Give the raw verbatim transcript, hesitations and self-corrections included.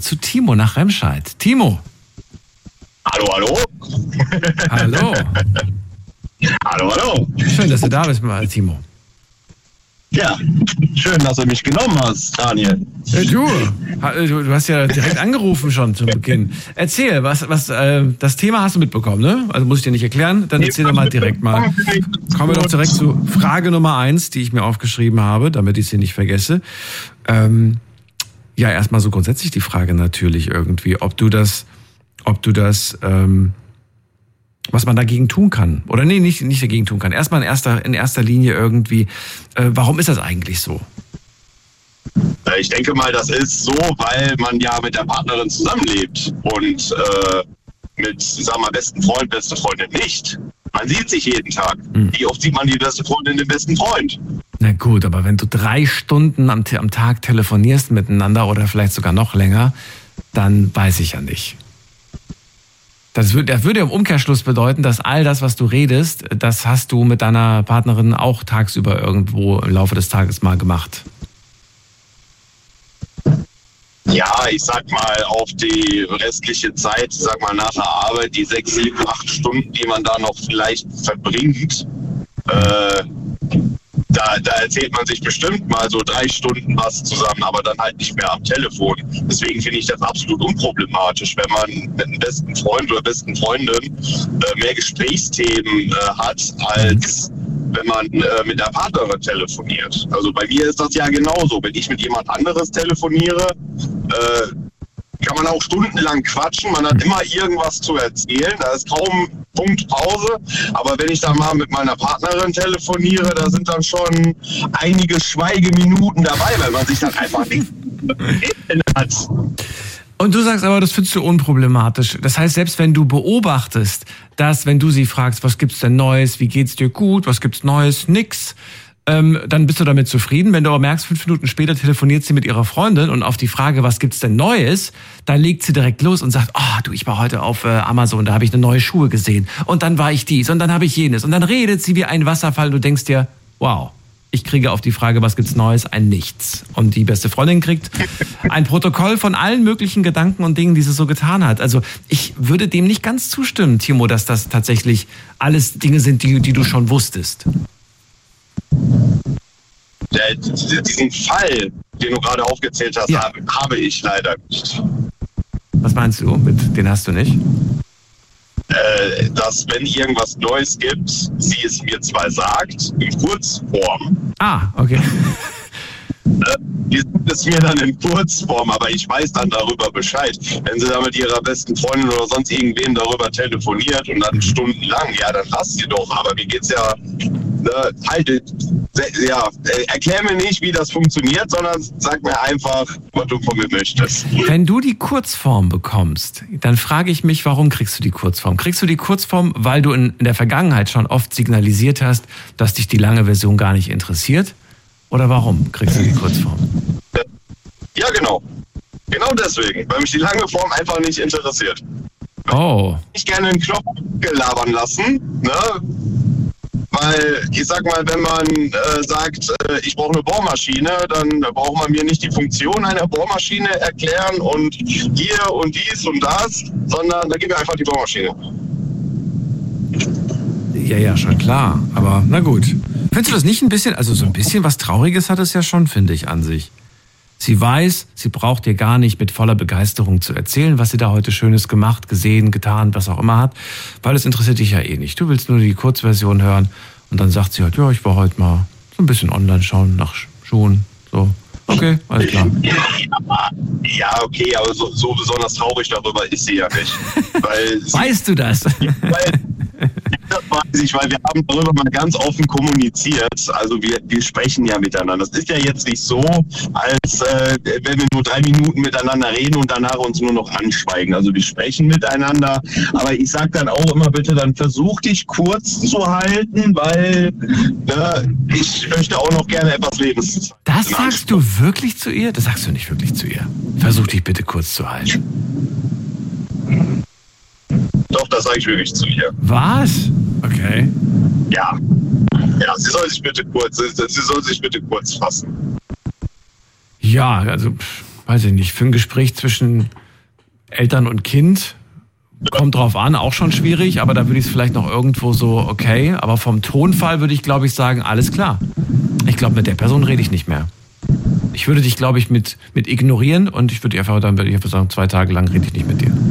zu Timo nach Remscheid. Timo. Hallo, hallo. Hallo. Hallo, hallo. Schön, dass du da bist, mal, Timo. Ja, schön, dass du mich genommen hast, Daniel. Hey, du, du, du hast ja direkt angerufen schon zu Beginn. Erzähl, was, was, äh, das Thema hast du mitbekommen, ne? Also muss ich dir nicht erklären, dann erzähl doch mal direkt mal. Kommen wir doch direkt zu Frage Nummer eins, die ich mir aufgeschrieben habe, damit ich sie nicht vergesse. Ähm, ja, erstmal so grundsätzlich die Frage natürlich irgendwie, ob du das, ob du das, ähm, was man dagegen tun kann. Oder nee, nicht, nicht dagegen tun kann. Erstmal in erster, in erster Linie irgendwie, äh, warum ist das eigentlich so? Ich denke mal, das ist so, weil man ja mit der Partnerin zusammenlebt und äh, mit, sagen wir, besten Freund, beste Freundin nicht. Man sieht sich jeden Tag. Hm. Wie oft sieht man die beste Freundin, den besten Freund? Na gut, aber wenn du drei Stunden am, am Tag telefonierst miteinander oder vielleicht sogar noch länger, dann weiß ich ja nicht. Das würde, das würde im Umkehrschluss bedeuten, dass all das, was du redest, das hast du mit deiner Partnerin auch tagsüber irgendwo im Laufe des Tages mal gemacht. Ja, ich sag mal, auf die restliche Zeit, sag mal nach der Arbeit, die sechs, sieben, acht Stunden, die man da noch vielleicht verbringt, äh, da, da erzählt man sich bestimmt mal so drei Stunden was zusammen, aber dann halt nicht mehr am Telefon. Deswegen finde ich das absolut unproblematisch, wenn man mit einem besten Freund oder besten Freundin äh, mehr Gesprächsthemen äh, hat, als wenn man äh, mit der Partnerin telefoniert. Also bei mir ist das ja genauso. Wenn ich mit jemand anderes telefoniere, äh, kann man auch stundenlang quatschen, man hat immer irgendwas zu erzählen, da ist kaum Punkt Pause, aber wenn ich dann mal mit meiner Partnerin telefoniere, da sind dann schon einige Schweigeminuten dabei, weil man sich dann einfach nicht hat. Und du sagst aber, das findest du unproblematisch. Das heißt, selbst wenn du beobachtest, dass, wenn du sie fragst, was gibt's denn Neues, wie geht's dir gut, was gibt's Neues, nix, ähm, dann bist du damit zufrieden. Wenn du aber merkst, fünf Minuten später telefoniert sie mit ihrer Freundin und auf die Frage, was gibt's denn Neues, dann legt sie direkt los und sagt, ah, oh, du, ich war heute auf äh, Amazon, da habe ich eine neue Schuhe gesehen und dann war ich dies und dann habe ich jenes und dann redet sie wie ein Wasserfall und du denkst dir, wow, ich kriege auf die Frage, was gibt's Neues, ein Nichts. Und die beste Freundin kriegt ein Protokoll von allen möglichen Gedanken und Dingen, die sie so getan hat. Also ich würde dem nicht ganz zustimmen, Timo, dass das tatsächlich alles Dinge sind, die, die du schon wusstest. Der, diesen Fall, den du gerade aufgezählt hast, ja. habe, habe ich leider nicht. Was meinst du? Mit, den hast du nicht? Äh, dass, wenn irgendwas Neues gibt, sie es mir zwar sagt, in Kurzform. Ah, okay. Äh, die sagt es mir dann in Kurzform, aber ich weiß dann darüber Bescheid. Wenn sie dann mit ihrer besten Freundin oder sonst irgendwen darüber telefoniert und dann stundenlang, ja, dann lass sie doch. Aber mir geht's ja, ne, halt, ja, erklär mir nicht, wie das funktioniert, sondern sag mir einfach, was du von mir möchtest. Wenn du die Kurzform bekommst, dann frage ich mich, warum kriegst du die Kurzform? Kriegst du die Kurzform, weil du in der Vergangenheit schon oft signalisiert hast, dass dich die lange Version gar nicht interessiert? Oder warum kriegst du die Kurzform? Ja, genau. Genau deswegen, weil mich die lange Form einfach nicht interessiert. Oh. Ich gerne einen Knopf gelabern lassen, ne? Weil, ich sag mal, wenn man äh, sagt, äh, ich brauche eine Bohrmaschine, dann braucht man mir nicht die Funktion einer Bohrmaschine erklären und hier und dies und das, sondern da gib mir einfach die Bohrmaschine. Ja, ja, schon klar. Aber na gut. Findest du das nicht ein bisschen, also so ein bisschen was Trauriges hat es ja schon, finde ich, an sich. Sie weiß, sie braucht dir gar nicht mit voller Begeisterung zu erzählen, was sie da heute Schönes gemacht, gesehen, getan, was auch immer hat, weil es interessiert dich ja eh nicht. Du willst nur die Kurzversion hören und dann sagt sie halt, ja, ich war heute mal so ein bisschen online schauen nach Schuhen, so. Okay, alles klar. Ja, okay, aber so, so besonders traurig darüber ist sie ja nicht. Weil sie, weißt du das? Weil, das weiß ich, weil wir haben darüber mal ganz offen kommuniziert. Also wir, wir sprechen ja miteinander. Das ist ja jetzt nicht so, als äh, wenn wir nur drei Minuten miteinander reden und danach uns nur noch anschweigen. Also wir sprechen miteinander. Aber ich sage dann auch immer, bitte, dann versuch dich kurz zu halten, weil ne, ich möchte auch noch gerne etwas Lebens. Das sagst du wirklich zu ihr? Das sagst du nicht wirklich zu ihr. Versuch dich bitte kurz zu halten. Doch, das sage ich wirklich zu ihr. Was? Okay. Ja. Ja, sie soll sich bitte kurz, sie soll sich bitte kurz fassen. Ja, also, weiß ich nicht, für ein Gespräch zwischen Eltern und Kind, kommt drauf an, auch schon schwierig, aber da würde ich es vielleicht noch irgendwo so, okay, aber vom Tonfall würde ich, glaube ich, sagen, alles klar. Ich glaube, mit der Person rede ich nicht mehr. Ich würde dich, glaube ich, mit, mit ignorieren und ich würde einfach, dann würde ich einfach sagen, zwei Tage lang rede ich nicht mit dir.